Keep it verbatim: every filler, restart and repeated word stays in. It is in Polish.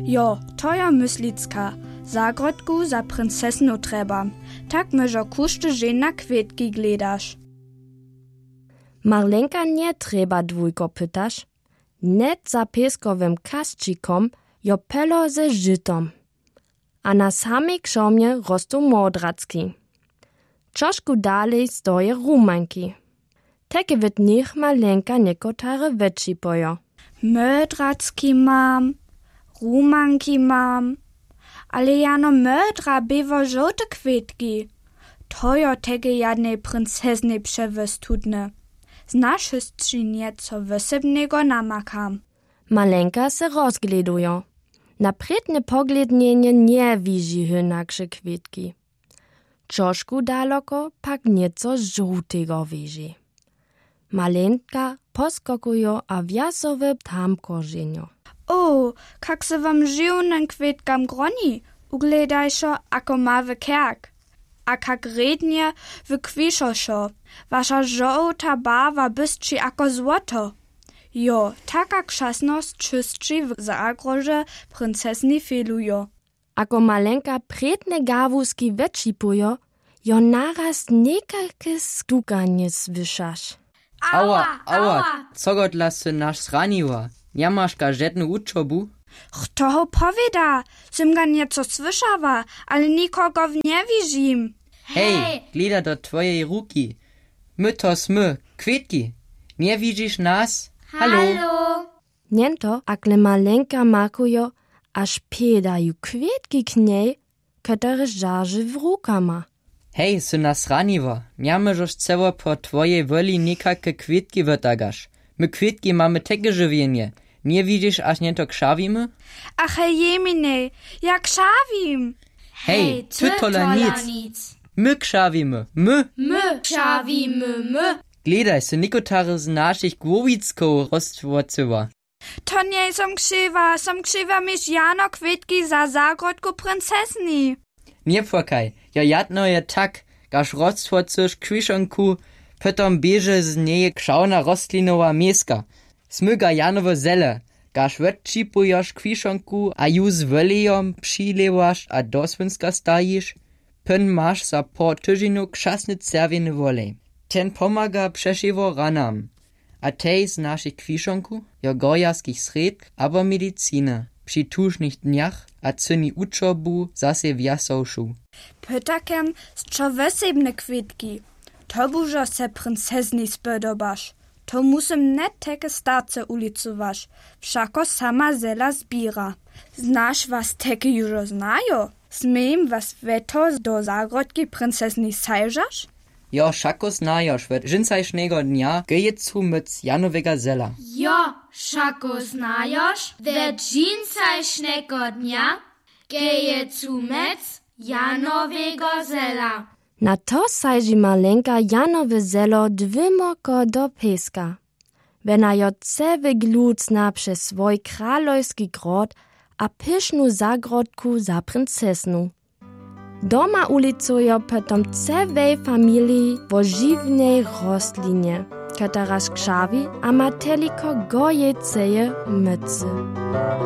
Jo, to je myslicka. Zagrodku za princesnu treba. Tak myžo kušte žena kwietki gledaš. Marlenka nie treba dwójko pytasz. Net za pieskowym kasčikom jo pelo ze żytom. A na samej krzomie rostu modracki. Čošku dalej stoje rumanki. Teke wit nich Marlenka niekotare wetši pojo. Mödracki mam, rumanki mam, ale jano mödra bewo żołte kwietki. Tojo tege jadnej princesnej przewystudne. Znasz jeszcze nieco wysebnego namakam. Marlenka se rozgledujo. Na predne poglednienie nie widzi hynaksze kwietki. Čošku daleko pak nieco żółtego widzi. Marlenka poskokujo a wjasowe tam korzenio. O, kak se wam żyłnym kwietkam groni, ugledajszo ako mawy kerk. A kak rednie wykwiszoszo, wasza żołta barwa bystczy ako złoto. Jo, taka krzasność czystczy w zagroże princesni felujo. Ako Marlenka predne gawuski wetšipujo, jo naraz nekake stukanie słyszasz. Aua, aua, co go dla se nasz zraniła? Nie masz żadną uczobu? Kto ho powiada? Sim ga nieco słyszała, ale nikogo w nie widzim. Hej, gleda do twojej ruki. My to smy, kwietki. Nie widzisz nas? Hallo? Hallo? Niento, akle Marlenka makujo, aż piedają kwietki k niej, które żarzy w rukama. Hej, sy nas raniła. Nie możesz ceło po twojej woli nikake kwietki wytagasz. My kwietki mamy takie żywienie. Nie widzisz, aż nie to krzawimy? Ach, jemine, jak krzawim. Hej, ty tola nic. My krzawimy, my. My krzawimy, my. Gledaj, se nikotare z naszych głowicków roztworcyła. To nie som krzywa, som krzywa miś jano kwietki za zagrodku princesni. Nie płakaj, ja jadno je tak, gaż roztworcysz kwiszonku, potom bieže z niej krzawna rostlinowa mieska. Smyga janowe zele, gaż wetčipujoš kwiszonku, a ju z welejom přilewaš a do svinska stajiš, pen maš za po tyžinu krzasny cerwieny wolej. Ten pomaga przeszywo ranam. A tej z naszych kwiszonku, jo gorjarskich sredk, abo medicine, przy tużnych dniach, a cyni uczobu zase wjasowszu. Pytakem z čo wesebne kwietki. To bužo se princesni spodobaš. To musim net teke starce ulicowaš. Všako sama zela zbira. Znaš was teke južo znajo? Smiem was veto do zagrodki princesni sajžaš? Jo, šako znajoš, ved žincajšnego dnia gejecu myc janowega zela. Jo, šako znajoš, ved žincajšnego dnia gejecu myc janowego zela. Na to sajži Marlenka janowe zelo dwymoko do pieska. Wena jo cewy glucna przez swój kralojski grod a pysznu zagrodku za princesnu. Doma ulicujo potom cewej familii wo żywnej rostlinie, która krzawi a ma teliko gojeceje mycy.